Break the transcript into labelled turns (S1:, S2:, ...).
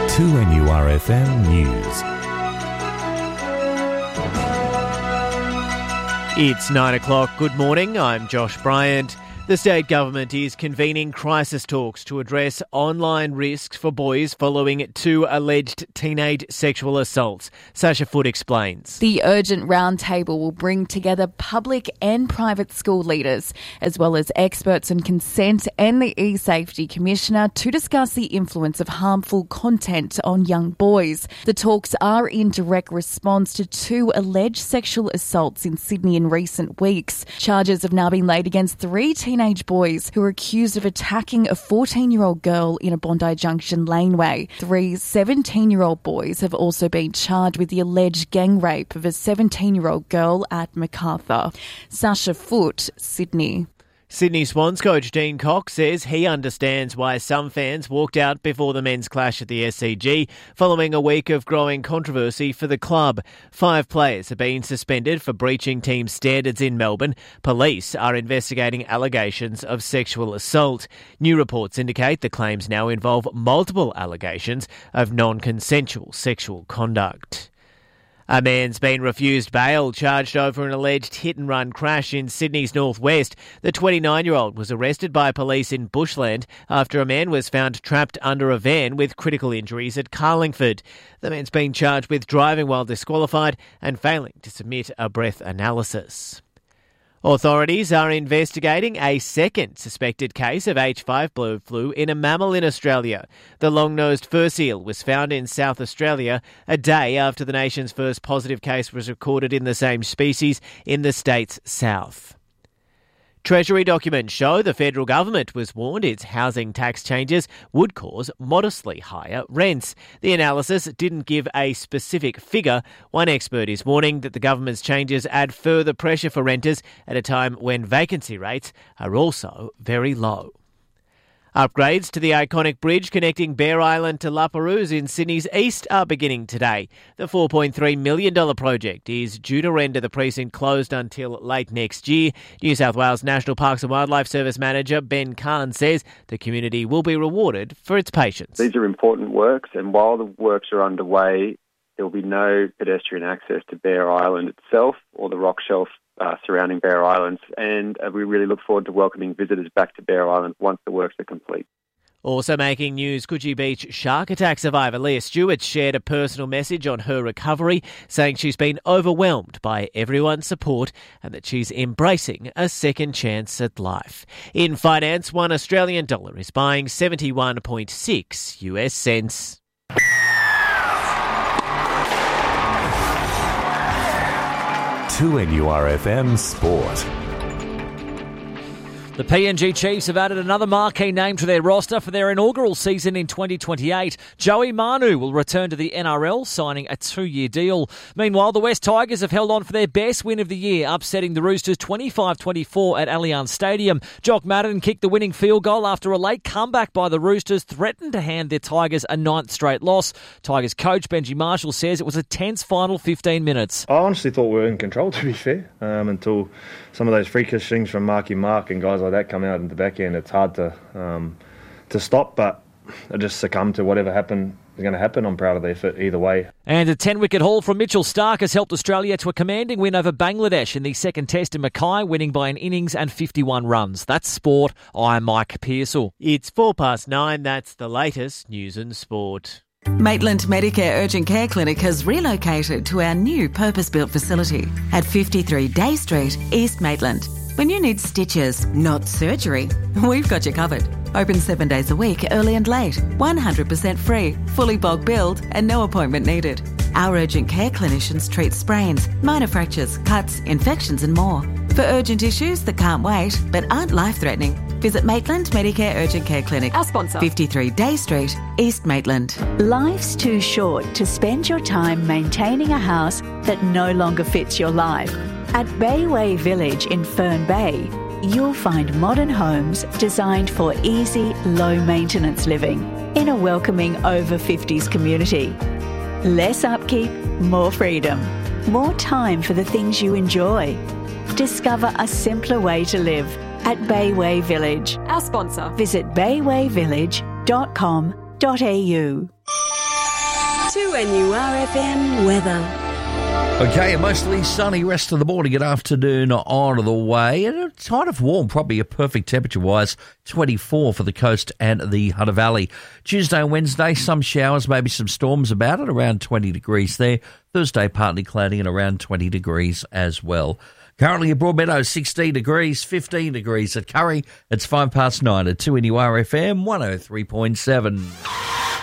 S1: 2NURFM News.
S2: It's 9 o'clock. Good morning. I'm Josh Bryant. The state government is convening crisis talks to address online risks for boys following 2 alleged teenage sexual assaults. Sasha Foote explains.
S3: The urgent roundtable will bring together public and private school leaders, as well as experts on consent and the eSafety Commissioner, to discuss the influence of harmful content on young boys. The talks are in direct response to 2 alleged sexual assaults in Sydney in recent weeks. Charges have now been laid against 3 teenage boys who are accused of attacking a 14-year-old girl in a Bondi Junction laneway. 3 17-year-old boys have also been charged with the alleged gang rape of a 17-year-old girl at MacArthur. Sasha Foote, Sydney.
S2: Sydney Swans coach Dean Cox says he understands why some fans walked out before the men's clash at the SCG following a week of growing controversy for the club. 5 players have been suspended for breaching team standards in Melbourne. Police are investigating allegations of sexual assault. New reports indicate the claims now involve multiple allegations of non-consensual sexual conduct. A man's been refused bail, charged over an alleged hit-and-run crash in Sydney's northwest. The 29-year-old was arrested by police in Bushland after a man was found trapped under a van with critical injuries at Carlingford. The man's been charged with driving while disqualified and failing to submit a breath analysis. Authorities are investigating a second suspected case of H5 bird flu in a mammal in Australia. The long-nosed fur seal was found in South Australia a day after the nation's first positive case was recorded in the same species in the state's south. Treasury documents show the federal government was warned its housing tax changes would cause modestly higher rents. The analysis didn't give a specific figure. One expert is warning that the government's changes add further pressure for renters at a time when vacancy rates are also very low. Upgrades to the iconic bridge connecting Bear Island to La Perouse in Sydney's east are beginning today. The $4.3 million project is due to render the precinct closed until late next year. New South Wales National Parks and Wildlife Service Manager Ben Kahn says the community will be rewarded for its patience.
S4: These are important works, and while the works are underway, there will be no pedestrian access to Bear Island itself or the rock shelf surrounding Bear Island, and we really look forward to welcoming visitors back to Bear Island once the works are complete.
S2: Also making news, Coogee Beach shark attack survivor Leah Stewart shared a personal message on her recovery, saying she's been overwhelmed by everyone's support and that she's embracing a second chance at life. In finance, $1 Australian dollar is buying 71.6 US cents.
S1: To NURFM Sport.
S5: The PNG Chiefs have added another marquee name to their roster for their inaugural season in 2028. Joey Manu will return to the NRL, signing a 2-year deal. Meanwhile, the West Tigers have held on for their best win of the year, upsetting the Roosters 25-24 at Allianz Stadium. Jock Madden kicked the winning field goal after a late comeback by the Roosters threatened to hand their Tigers a 9th straight loss. Tigers coach Benji Marshall says it was a tense final 15 minutes.
S6: I honestly thought we were in control, to be fair, until some of those freakish things from Marky Mark and guys like that come out at the back end. It's hard to stop, but I just succumb to whatever is going to happen. I'm proud of the effort either way.
S5: And a 10-wicket haul from Mitchell Starc has helped Australia to a commanding win over Bangladesh in the second test in Mackay, winning by an innings and 51 runs. That's sport. I'm Mike Pearsall.
S2: It's 9:04. That's the latest news and sport.
S7: Maitland Medicare Urgent Care Clinic has relocated to our new purpose-built facility at 53 Day Street, East Maitland. When you need stitches, not surgery, we've got you covered. Open 7 days a week, early and late. 100% free, fully bulk billed and no appointment needed. Our urgent care clinicians treat sprains, minor fractures, cuts, infections and more. For urgent issues that can't wait but aren't life-threatening, visit Maitland Medicare Urgent Care Clinic.
S8: Our sponsor.
S7: 53 Day Street, East Maitland.
S8: Life's too short to spend your time maintaining a house that no longer fits your life. At Bayway Village in Fern Bay, you'll find modern homes designed for easy, low-maintenance living in a welcoming over-50s community. Less upkeep, more freedom, more time for the things you enjoy. Discover a simpler way to live at Bayway Village.
S9: Our sponsor.
S8: Visit baywayvillage.com.au.
S9: 2NURFM weather.
S10: Okay, a mostly sunny rest of the morning and afternoon on the way. And it's kind of warm, probably a perfect temperature-wise, 24 for the coast and the Hunter Valley. Tuesday and Wednesday, some showers, maybe some storms about it, around 20 degrees there. Thursday, partly cloudy and around 20 degrees as well. Currently at Broadmeadows, 16 degrees, 15 degrees at Curry. It's 9:05 at 2NURFM 103.7.